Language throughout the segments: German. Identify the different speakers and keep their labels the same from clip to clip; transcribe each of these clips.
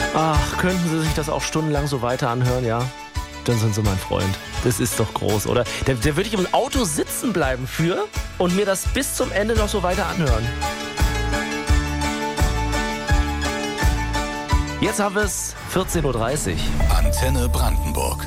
Speaker 1: Ach, könnten Sie sich das auch stundenlang so weiter anhören, ja? Dann sind Sie mein Freund. Das ist doch groß, oder? Der würde ich im Auto sitzen bleiben für und mir das bis zum Ende noch so weiter anhören. Jetzt haben wir es 14.30 Uhr.
Speaker 2: Antenne Brandenburg.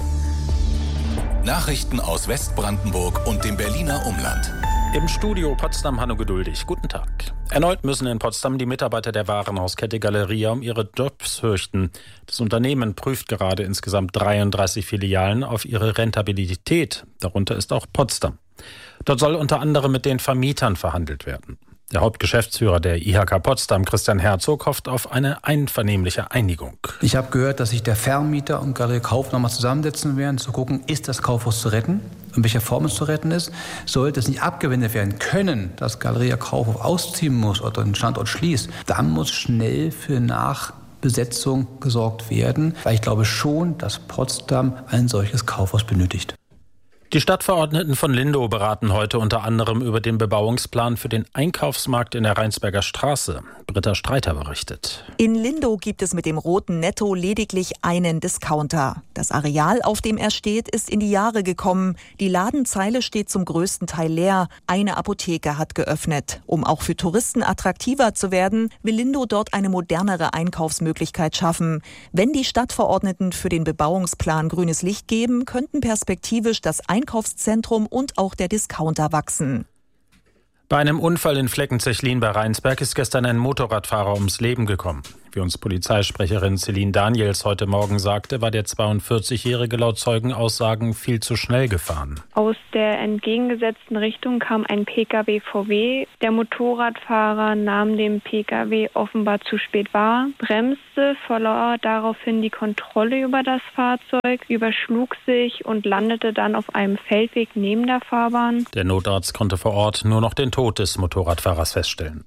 Speaker 2: Nachrichten aus Westbrandenburg und dem Berliner Umland.
Speaker 3: Im Studio Potsdam Hanno Geduldig. Guten Tag. Erneut müssen in Potsdam die Mitarbeiter der Warenhauskette Galeria um ihre Jobs fürchten. Das Unternehmen prüft gerade insgesamt 33 Filialen auf ihre Rentabilität. Darunter ist auch Potsdam. Dort soll unter anderem mit den Vermietern verhandelt werden. Der Hauptgeschäftsführer der IHK Potsdam, Christian Herzog, hofft auf eine einvernehmliche Einigung.
Speaker 4: Ich habe gehört, dass sich der Vermieter und Galeria Kauf nochmal zusammensetzen werden, zu gucken, ist das Kaufhaus zu retten, in welcher Form es zu retten ist. Sollte es nicht abgewendet werden können, dass Galeria Kaufhof ausziehen muss oder den Standort schließt, dann muss schnell für Nachbesetzung gesorgt werden, weil ich glaube schon, dass Potsdam ein solches Kaufhaus benötigt.
Speaker 3: Die Stadtverordneten von Lindow beraten heute unter anderem über den Bebauungsplan für den Einkaufsmarkt in der Rheinsberger Straße. Britta Streiter berichtet.
Speaker 5: In Lindow gibt es mit dem roten Netto lediglich einen Discounter. Das Areal, auf dem er steht, ist in die Jahre gekommen. Die Ladenzeile steht zum größten Teil leer. Eine Apotheke hat geöffnet. Um auch für Touristen attraktiver zu werden, will Lindow dort eine modernere Einkaufsmöglichkeit schaffen. Wenn die Stadtverordneten für den Bebauungsplan grünes Licht geben, könnten perspektivisch das Einkaufszentrum und auch der Discounter wachsen.
Speaker 3: Bei einem Unfall in Fleckenzechlin bei Rheinsberg ist gestern ein Motorradfahrer ums Leben gekommen. Wie uns Polizeisprecherin Celine Daniels heute Morgen sagte, war der 42-Jährige laut Zeugenaussagen viel zu schnell gefahren.
Speaker 6: Aus der entgegengesetzten Richtung kam ein Pkw VW. Der Motorradfahrer nahm den Pkw offenbar zu spät wahr, bremste, verlor daraufhin die Kontrolle über das Fahrzeug, überschlug sich und landete dann auf einem Feldweg neben der Fahrbahn.
Speaker 3: Der Notarzt konnte vor Ort nur noch den Tod des Motorradfahrers feststellen.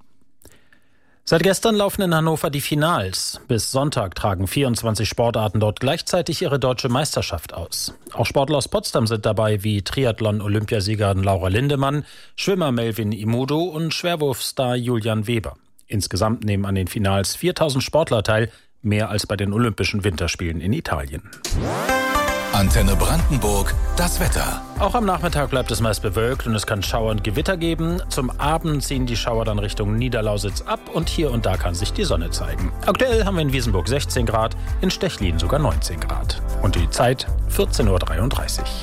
Speaker 3: Seit gestern laufen in Hannover die Finals. Bis Sonntag tragen 24 Sportarten dort gleichzeitig ihre deutsche Meisterschaft aus. Auch Sportler aus Potsdam sind dabei, wie Triathlon-Olympiasiegerin Laura Lindemann, Schwimmer Melvin Imudo und Schwerwurfstar Julian Weber. Insgesamt nehmen an den Finals 4000 Sportler teil, mehr als bei den Olympischen Winterspielen in Italien.
Speaker 2: Antenne Brandenburg, das Wetter.
Speaker 3: Auch am Nachmittag bleibt es meist bewölkt und es kann Schauer und Gewitter geben. Zum Abend ziehen die Schauer dann Richtung Niederlausitz ab und hier und da kann sich die Sonne zeigen. Aktuell haben wir in Wiesenburg 16 Grad, in Stechlin sogar 19 Grad. Und die Zeit 14.33 Uhr.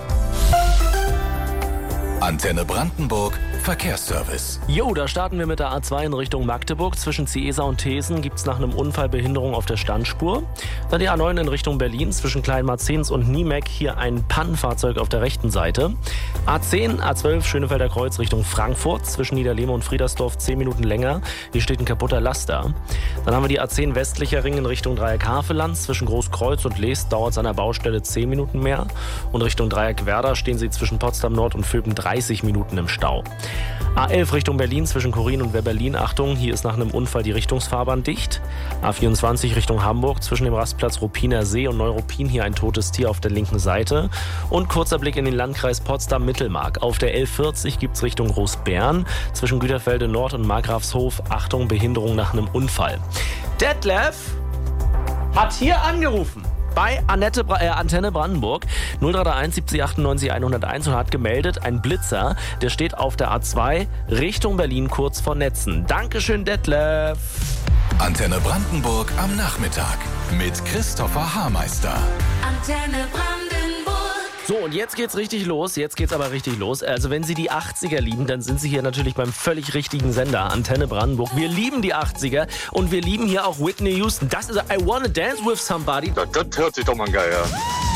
Speaker 2: Antenne Brandenburg, Verkehrsservice.
Speaker 1: Jo, da starten wir mit der A2 in Richtung Magdeburg. Zwischen Ciesa und Thesen gibt es nach einem Unfall Behinderung auf der Standspur. Dann die A9 in Richtung Berlin zwischen Kleinmarzens und Niemek. Hier ein Pannenfahrzeug auf der rechten Seite. A10, A12 Schönefelder Kreuz Richtung Frankfurt. Zwischen Niederlehme und Friedersdorf 10 Minuten länger. Hier steht ein kaputter Laster. Dann haben wir die A10 westlicher Ring in Richtung Dreieck Havelland. Zwischen Großkreuz und Leest dauert es an der Baustelle 10 Minuten mehr. Und Richtung Dreieck Werder stehen sie zwischen Potsdam Nord und Vöben 30 Minuten im Stau. A11 Richtung Berlin zwischen Korin und Weberlin. Achtung, hier ist nach einem Unfall die Richtungsfahrbahn dicht. A24 Richtung Hamburg zwischen dem Rastplatz Ruppiner See und Neuruppin. Hier ein totes Tier auf der linken Seite. Und kurzer Blick in den Landkreis Potsdam-Mittelmark. Auf der L40 gibt es Richtung Großbären zwischen Güterfelde Nord und Markgrafshof. Achtung, Behinderung nach einem Unfall. Detlef hat hier angerufen. Bei Antenne Brandenburg 0331 70 98 101 und hat gemeldet, ein Blitzer, der steht auf der A2 Richtung Berlin kurz vor Netzen. Dankeschön, Detlef.
Speaker 2: Antenne Brandenburg am Nachmittag mit Christopher Haarmeister.
Speaker 7: Antenne Brandenburg.
Speaker 1: So, und jetzt geht's richtig los. Jetzt geht's aber richtig los. Also wenn Sie die 80er lieben, dann sind Sie hier natürlich beim völlig richtigen Sender, Antenne Brandenburg. Wir lieben die 80er und wir lieben hier auch Whitney Houston. Das ist I Wanna Dance With Somebody.
Speaker 8: Das hört sich doch mal geil an.